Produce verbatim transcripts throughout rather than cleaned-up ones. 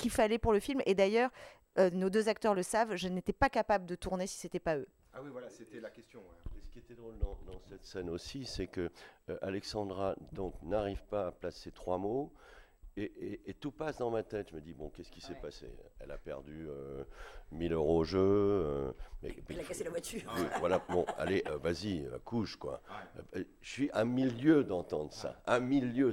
qu'il fallait pour le film. Et d'ailleurs, euh, nos deux acteurs le savent, je n'étais pas capable de tourner si c'était pas eux. Ah oui, voilà, c'était la question. Ouais. Et ce qui était drôle dans, dans cette scène aussi, c'est que euh, Alexandra donc n'arrive pas à placer trois mots. Et, et, et tout passe dans ma tête. Je me dis, bon, qu'est-ce qui s'est ouais. passé? Elle a perdu euh, mille euros au jeu. Euh, mais, Elle a cassé la voiture. Oui, voilà, bon, allez, euh, vas-y, euh, couche, quoi. Ouais. Euh, je suis à milieu d'entendre ça. Ouais. À milieu.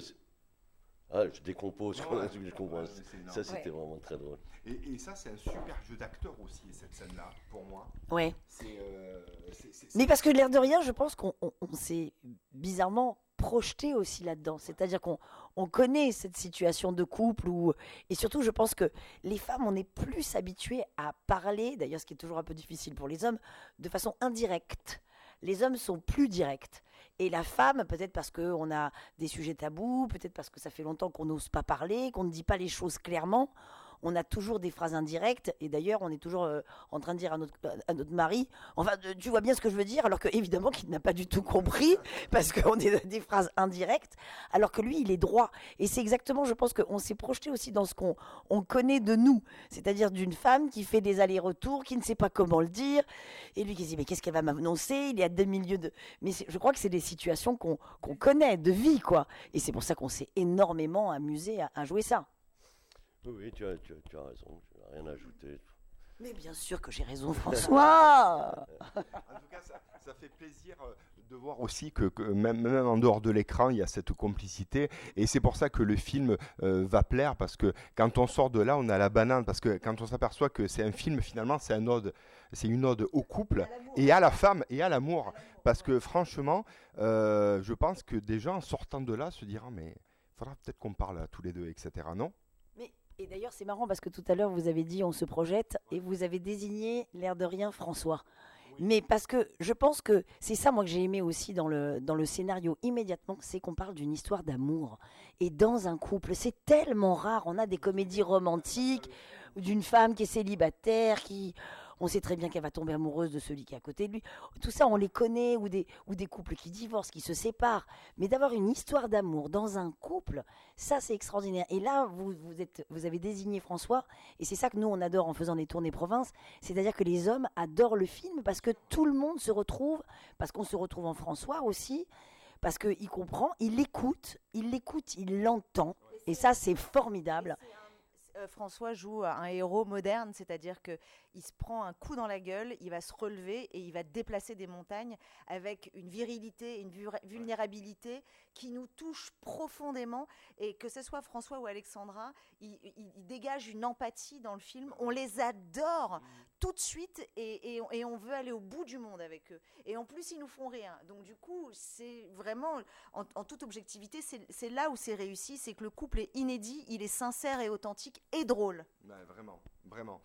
Ah, je décompose. Ouais, quand ouais. je comprends. Ouais, ça, c'était ouais. vraiment très drôle. Et, et ça, c'est un super jeu d'acteur aussi, cette scène-là, pour moi. Ouais. C'est, euh, c'est, c'est, c'est... Mais parce que l'air de rien, je pense qu'on on, on s'est bizarrement projeté aussi là-dedans. C'est-à-dire qu'on on connaît cette situation de couple où, et surtout, je pense que les femmes, on est plus habituées à parler, d'ailleurs, ce qui est toujours un peu difficile pour les hommes, de façon indirecte. Les hommes sont plus directs. Et la femme, peut-être parce qu'on a des sujets tabous, peut-être parce que ça fait longtemps qu'on n'ose pas parler, qu'on ne dit pas les choses clairement, on a toujours des phrases indirectes. Et d'ailleurs, on est toujours euh, en train de dire à notre, à notre mari, enfin, tu vois bien ce que je veux dire, alors qu'évidemment qu'il n'a pas du tout compris, parce qu'on est dans des phrases indirectes, alors que lui, il est droit. Et c'est exactement, je pense qu'on s'est projeté aussi dans ce qu'on on connaît de nous, c'est-à-dire d'une femme qui fait des allers-retours, qui ne sait pas comment le dire, et lui qui se dit, mais qu'est-ce qu'elle va m'annoncer? Il y a deux milieux de... Mais je crois que c'est des situations qu'on, qu'on connaît, de vie, quoi. Et c'est pour ça qu'on s'est énormément amusé à, à jouer ça. Oui, oui, tu as, tu as, tu as raison, je n'ai rien ajouté. Mais bien sûr que j'ai raison, François. En tout cas, ça, ça fait plaisir de voir aussi que, que même, même en dehors de l'écran, il y a cette complicité. Et c'est pour ça que le film euh, va plaire, parce que quand on sort de là, on a la banane. Parce que quand on s'aperçoit que c'est un film, finalement, c'est un ode, c'est une ode au couple et à la femme et à l'amour. Parce que franchement, euh, je pense que des gens, en sortant de là, se diront, mais il faudra peut-être qu'on parle à tous les deux, et cetera. Non ? Et d'ailleurs, c'est marrant parce que tout à l'heure, vous avez dit on se projette et vous avez désigné, l'air de rien, François. Oui. Mais parce que je pense que c'est ça, moi, que j'ai aimé aussi dans le, dans le scénario immédiatement, c'est qu'on parle d'une histoire d'amour. Et dans un couple, c'est tellement rare. On a des comédies romantiques d'une femme qui est célibataire, qui... On sait très bien qu'elle va tomber amoureuse de celui qui est à côté de lui. Tout ça, on les connaît, ou des, ou des couples qui divorcent, qui se séparent. Mais d'avoir une histoire d'amour dans un couple, ça, c'est extraordinaire. Et là, vous, vous, êtes, vous avez désigné François, et c'est ça que nous, on adore en faisant des tournées province, c'est-à-dire que les hommes adorent le film parce que tout le monde se retrouve, parce qu'on se retrouve en François aussi, parce qu'il comprend, il l'écoute, il l'écoute, il l'entend. Et ça, c'est formidable. Euh, François joue un héros moderne, c'est-à-dire qu'il se prend un coup dans la gueule, il va se relever et il va déplacer des montagnes avec une virilité, une vulnérabilité qui nous touche profondément. Et que ce soit François ou Alexandra, il, il, il dégage une empathie dans le film. On les adore tout de suite et, et, et on veut aller au bout du monde avec eux. Et en plus, ils nous font rien. Donc du coup, c'est vraiment, en, en toute objectivité, c'est, c'est là où c'est réussi, c'est que le couple est inédit, il est sincère et authentique et drôle. Ouais, vraiment, vraiment.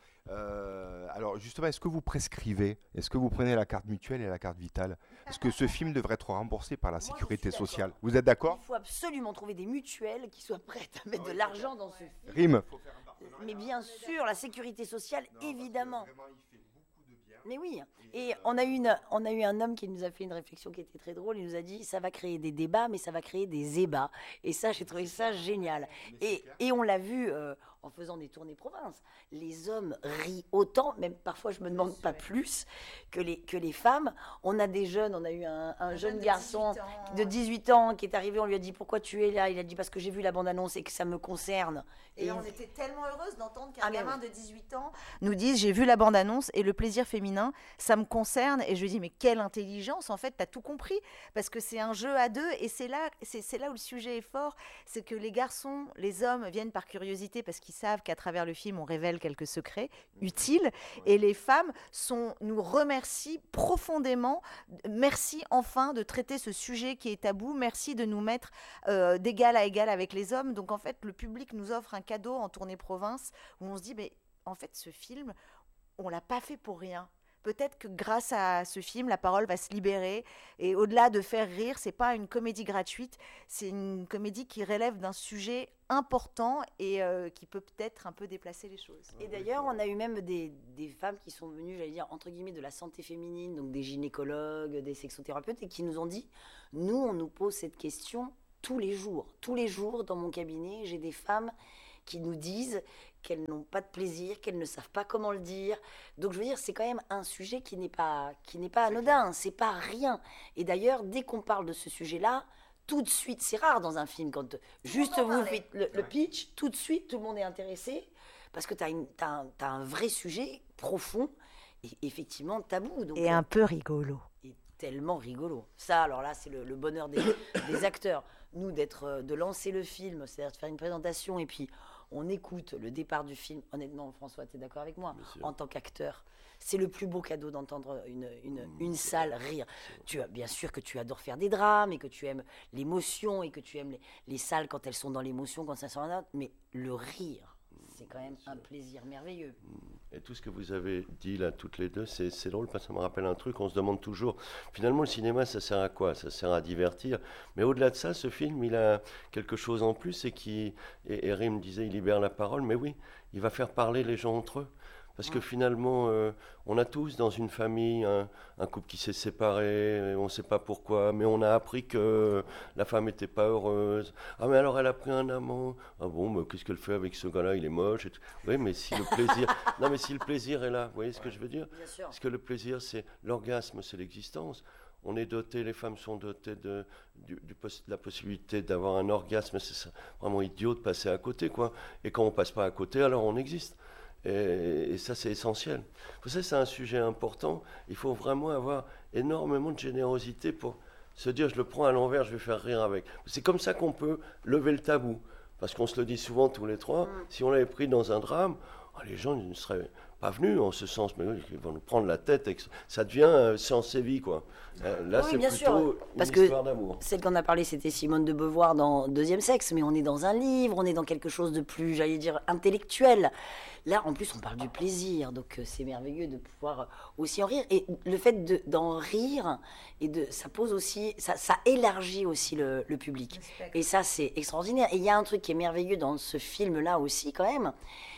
Euh, alors justement, est-ce que vous prescrivez? Est-ce que vous prenez la carte mutuelle et la carte vitale? Est-ce que ce film devrait être remboursé par la sécurité sociale? Vous êtes d'accord? Il faut absolument trouver des mutuelles qui soient prêtes à mettre de l'argent dans ce film. Rime. Mais bien sûr, la sécurité sociale, non, évidemment. Vraiment, il fait beaucoup de bien. Mais oui. Et on a, eu une, on a eu un homme qui nous a fait une réflexion qui était très drôle. Il nous a dit, ça va créer des débats, mais ça va créer des ébats. Et ça, j'ai trouvé ça génial. Et, et on l'a vu euh, en faisant des tournées province. Les hommes rient autant, même parfois je me demande pas plus, que les, que les femmes. On a des jeunes, on a eu un, un jeune garçon de dix-huit ans qui est arrivé, on lui a dit, pourquoi tu es là? Il a dit, parce que j'ai vu la bande-annonce et que ça me concerne. Et, et on il... était tellement heureuse d'entendre qu'un ah, gamin oui. de dix-huit ans nous dise, j'ai vu la bande-annonce et le plaisir féminin, ça me concerne. Et je lui dis, mais quelle intelligence, en fait, t'as tout compris. Parce que c'est un jeu à deux et c'est là, c'est, c'est là où le sujet est fort. C'est que les garçons, les hommes viennent par curiosité parce qu'ils savent qu'à travers le film, on révèle quelques secrets utiles. Et les femmes sont, nous remercient profondément. Merci enfin de traiter ce sujet qui est tabou. Merci de nous mettre euh, d'égal à égal avec les hommes. Donc en fait, le public nous offre un cadeau en tournée province où on se dit, mais en fait, ce film, on l'a pas fait pour rien. Peut-être que grâce à ce film, la parole va se libérer. Et au-delà de faire rire, c'est pas une comédie gratuite, c'est une comédie qui relève d'un sujet important et euh, qui peut peut-être un peu déplacer les choses. Et d'ailleurs, on a eu même des, des femmes qui sont venues, j'allais dire, entre guillemets, de la santé féminine, donc des gynécologues, des sexothérapeutes, et qui nous ont dit, nous, on nous pose cette question tous les jours. Tous les jours, dans mon cabinet, j'ai des femmes qui nous disent qu'elles n'ont pas de plaisir, qu'elles ne savent pas comment le dire. Donc je veux dire, c'est quand même un sujet qui n'est pas, qui n'est pas anodin, c'est pas rien. Et d'ailleurs, dès qu'on parle de ce sujet-là, tout de suite, c'est rare dans un film, quand juste vous faites le, le pitch, tout de suite, tout le monde est intéressé, parce que tu as un, t'as un vrai sujet profond et effectivement tabou. Donc, et un peu rigolo. Et tellement rigolo. Ça, alors là, c'est le, le bonheur des, des acteurs. Nous, d'être, de lancer le film, c'est-à-dire de faire une présentation et puis on écoute le départ du film. Honnêtement, François, tu es d'accord avec moi? En tant qu'acteur, c'est le plus beau cadeau d'entendre une, une, une salle rire. Tu as, bien sûr que tu adores faire des drames et que tu aimes l'émotion et que tu aimes les, les salles quand elles sont dans l'émotion, quand ça sont dans mais le rire, c'est quand même un plaisir merveilleux. Et tout ce que vous avez dit là, toutes les deux, c'est, c'est drôle parce que ça me rappelle un truc, on se demande toujours, finalement le cinéma ça sert à quoi? Ça sert à divertir, mais au-delà de ça, ce film il a quelque chose en plus, et qui, et, et Rim disait, il libère la parole, mais oui, il va faire parler les gens entre eux. Parce que finalement, euh, on a tous dans une famille un, un couple qui s'est séparé, on ne sait pas pourquoi, mais on a appris que la femme n'était pas heureuse. Ah mais alors elle a pris un amant. Ah bon, mais qu'est-ce qu'elle fait avec ce gars-là? Il est moche. Et tout. Oui, mais si le plaisir, non mais si le plaisir est là, vous voyez ce que je veux dire? Bien sûr. Parce que le plaisir, c'est l'orgasme, c'est l'existence. On est doté, les femmes sont dotées de, du, du, de la possibilité d'avoir un orgasme. C'est vraiment idiot de passer à côté, quoi. Et quand on passe pas à côté, alors on existe. Et, et ça, c'est essentiel. Vous savez, c'est un sujet important. Il faut vraiment avoir énormément de générosité pour se dire, je le prends à l'envers, je vais faire rire avec. C'est comme ça qu'on peut lever le tabou. Parce qu'on se le dit souvent tous les trois, mmh. si on l'avait pris dans un drame, oh, les gens ne seraient pas venus en ce sens, mais oui, ils vont nous prendre la tête. Et ça devient euh, Séance Séville, quoi. Euh, là, oui, c'est plutôt sûr. Une Parce histoire que d'amour. Celle qu'on a parlé, c'était Simone de Beauvoir dans Deuxième Sexe, mais on est dans un livre, on est dans quelque chose de plus, j'allais dire, intellectuel. Là, en plus, on parle du plaisir, donc euh, c'est merveilleux de pouvoir euh, aussi en rire. Et le fait de, d'en rire, et de, ça pose aussi, ça, ça élargit aussi le, le public. Et ça, c'est extraordinaire. Et il y a un truc qui est merveilleux dans ce film-là aussi, quand même.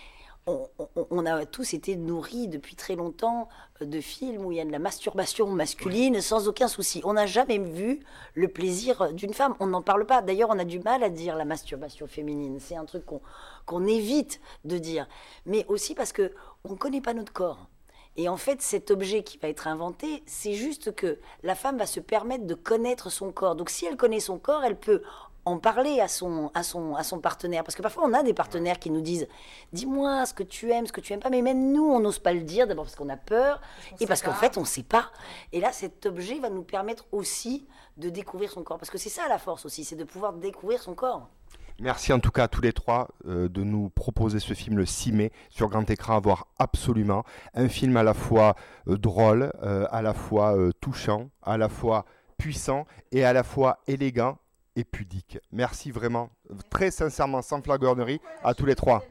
On, on, on a tous été nourris depuis très longtemps de films où il y a de la masturbation masculine oui. sans aucun souci. On n'a jamais vu le plaisir d'une femme. On n'en parle pas. D'ailleurs, on a du mal à dire la masturbation féminine. C'est un truc qu'on, qu'on évite de dire. Mais aussi parce qu'on ne connaît pas notre corps. Et en fait, cet objet qui va être inventé, c'est juste que la femme va se permettre de connaître son corps. Donc si elle connaît son corps, elle peut en parler à son, à, son, à son partenaire. Parce que parfois, on a des partenaires qui nous disent « Dis-moi ce que tu aimes, ce que tu n'aimes pas. » Mais même nous, on n'ose pas le dire, d'abord parce qu'on a peur, parce et parce qu'en fait, on ne sait pas. Et là, cet objet va nous permettre aussi de découvrir son corps. Parce que c'est ça la force aussi, c'est de pouvoir découvrir son corps. Merci en tout cas à tous les trois euh, de nous proposer ce film le six mai sur grand écran à voir absolument. Un film à la fois euh, drôle, euh, à la fois euh, touchant, à la fois puissant et à la fois élégant et pudique. Merci vraiment, très sincèrement, sans flagornerie, à tous les trois.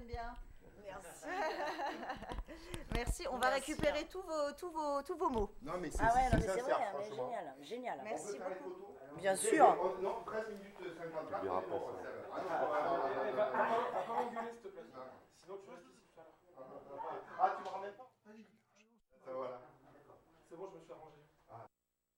Merci. Merci. On va Merci. récupérer tous vos, tous, vos, tous vos mots. Non, mais c'est, ah ouais, c'est, non, mais c'est sincère, vrai, mais génial, génial. Merci beaucoup. Bien sûr. Non, treize minutes cinquante-quatre.